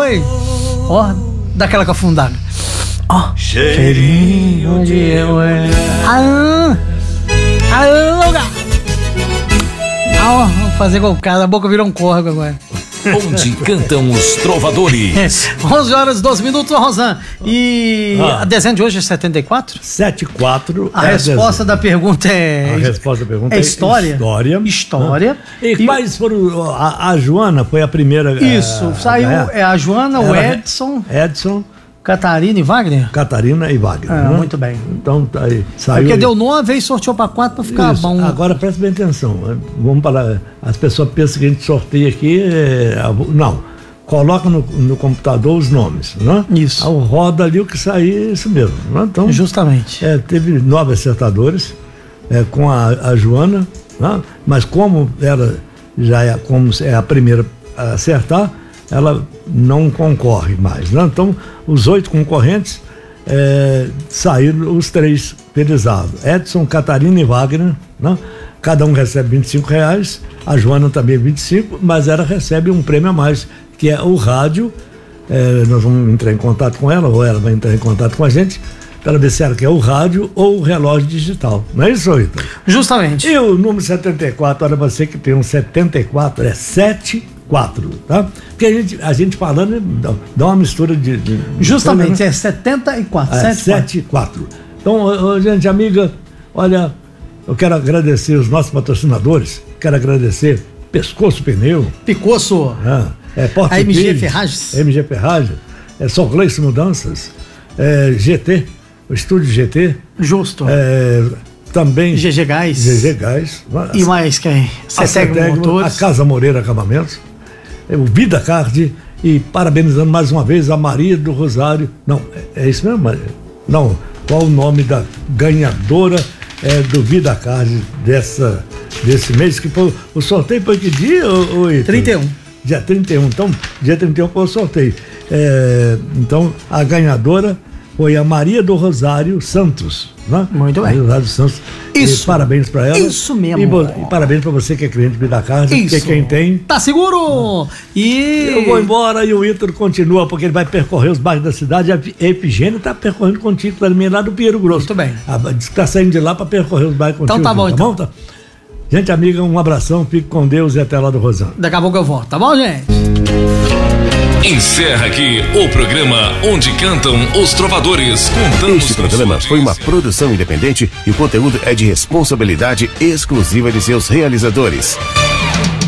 oi. Ó, daquela cafundada. Ó, cheirinho de oi. Lugar. Ó, vamos fazer com o cara, a boca virou um corvo agora. Onde cantam os trovadores. 11h12, Rosan. E a desenho de hoje é 74? 74. A resposta da pergunta é... A resposta da pergunta é história. História. E quais foram... A Joana foi a primeira... Isso, saiu a Joana, o Edson... Catarina e Wagner? Catarina e Wagner. Né? Muito bem. Então, tá aí. Saiu. Porque deu 9 e sorteou para 4 para ficar bom. Agora presta bem atenção. Vamos falar. As pessoas pensam que a gente sorteia aqui. Não. Coloca no computador os nomes. Né? Isso. Roda ali o que sair, isso mesmo. Né? Então, justamente. Teve 9 acertadores com a Joana. Né? Mas como ela já é a primeira a acertar, ela não concorre mais, né? Então, os 8 concorrentes saíram os 3 penizados. Edson, Catarina e Wagner, né? Cada um recebe R$25, a Joana também 25, mas ela recebe um prêmio a mais, que é o rádio. Nós vamos entrar em contato com ela, ou ela vai entrar em contato com a gente, para ver se ela quer o rádio ou o relógio digital. Não é isso, Rita? Justamente. E o número 74, olha, você que tem um 74, é 74, tá? Porque a gente falando dá uma mistura de justamente, é 74. 74. Então, gente amiga, olha, eu quero agradecer os nossos patrocinadores, quero agradecer Pescoço Pneu. Picoço. Porta a MG Ferragens. MG Ferragens, Solgleice Mudanças, GT, o Estúdio GT. Justo. Também GG Gás. E mais quem? CETEG Motores. A Casa Moreira Acabamentos, o Vida Card, e parabenizando mais uma vez a Maria do Rosário. Não, é isso mesmo, Maria? Não, qual o nome da ganhadora do Vida Card desse mês? Que foi, o sorteio foi que dia, 31. Dia 31, então, dia 31 foi o sorteio. Então, a ganhadora foi a Maria do Rosário Santos, né? Muito bem. Rosário Santos. Isso. E parabéns pra ela. Isso mesmo. E parabéns pra você que é cliente do Vidacard, porque quem tem... Tá seguro! Eu vou embora e o Ítalo continua, porque ele vai percorrer os bairros da cidade. A Epigênia tá percorrendo contigo, também lá do Pinheiro Grosso. Muito bem. Diz que tá saindo de lá pra percorrer os bairros contigo. Então tá bom, então. Tá? Gente amiga, um abração, fique com Deus e até lá do Rosão. Daqui a pouco eu volto, tá bom, gente? Encerra aqui o programa Onde Cantam os Trovadores. Este programa foi uma produção independente e o conteúdo é de responsabilidade exclusiva de seus realizadores.